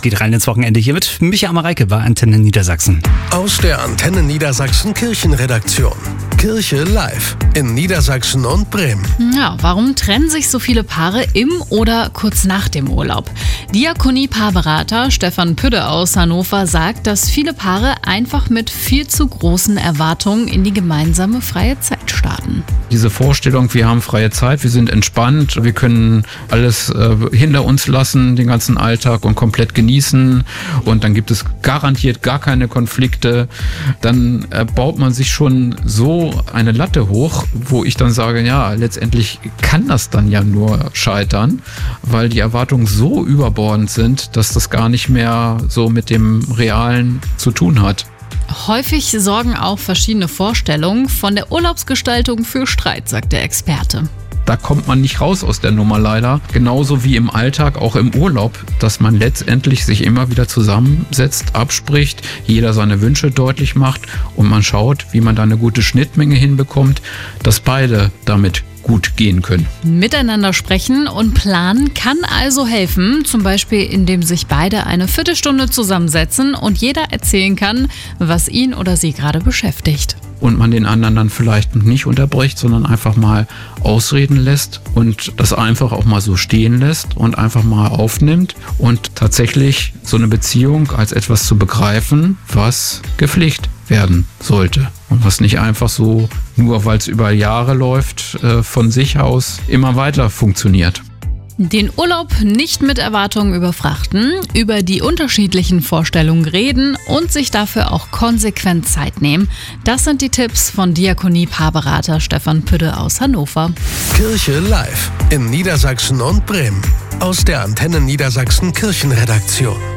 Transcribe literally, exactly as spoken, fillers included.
geht rein ins Wochenende hier mit Micha Mareike bei Antenne Niedersachsen. Aus der Antenne Niedersachsen Kirchenredaktion. Kirche live in Niedersachsen und Bremen. Ja, warum trennen sich so viele Paare im oder kurz nach dem Urlaub? Diakonie-Paarberater Stefan Püdde aus Hannover sagt, dass viele Paare einfach mit viel zu großen Erwartungen in die gemeinsame freie Zeit starten. Diese Vorstellung, wir haben freie Zeit, wir sind entspannt, wir können alles äh, hinter uns lassen, den ganzen Alltag und komplett genießen und dann gibt es garantiert gar keine Konflikte. Dann äh, baut man sich schon so eine Latte hoch, wo ich dann sage, ja, letztendlich kann das dann ja nur scheitern, weil die Erwartungen so überbordend sind, dass das gar nicht mehr so mit dem Realen zu tun hat. Häufig sorgen auch verschiedene Vorstellungen von der Urlaubsgestaltung für Streit, sagt der Experte. Da kommt man nicht raus aus der Nummer leider. Genauso wie im Alltag, auch im Urlaub, dass man letztendlich sich immer wieder zusammensetzt, abspricht, jeder seine Wünsche deutlich macht und man schaut, wie man da eine gute Schnittmenge hinbekommt, dass beide damit gut gehen können. Miteinander sprechen und planen kann also helfen, zum Beispiel indem sich beide eine Viertelstunde zusammensetzen und jeder erzählen kann, was ihn oder sie gerade beschäftigt. Und man den anderen dann vielleicht nicht unterbricht, sondern einfach mal ausreden lässt und das einfach auch mal so stehen lässt und einfach mal aufnimmt und tatsächlich so eine Beziehung als etwas zu begreifen, was gepflegt werden sollte und was nicht einfach so, nur weil es über Jahre läuft, von sich aus immer weiter funktioniert. Den Urlaub nicht mit Erwartungen überfrachten, über die unterschiedlichen Vorstellungen reden und sich dafür auch konsequent Zeit nehmen. Das sind die Tipps von Diakonie-Paarberater Stefan Püdde aus Hannover. Kirche live in Niedersachsen und Bremen. Aus der Antenne Niedersachsen Kirchenredaktion.